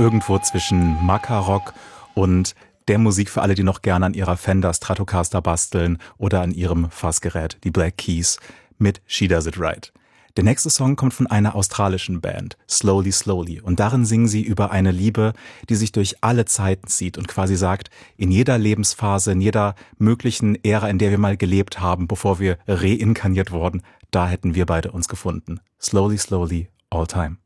irgendwo zwischen Maca-Rock und der Musik für alle, die noch gerne an ihrer Fender Stratocaster basteln oder an ihrem Fassgerät, die Black Keys, mit She Does It Right. Der nächste Song kommt von einer australischen Band, Slowly Slowly, und darin singen sie über eine Liebe, die sich durch alle Zeiten zieht und quasi sagt, in jeder Lebensphase, in jeder möglichen Ära, in der wir mal gelebt haben, bevor wir reinkarniert wurden, da hätten wir beide uns gefunden. Slowly Slowly, all time.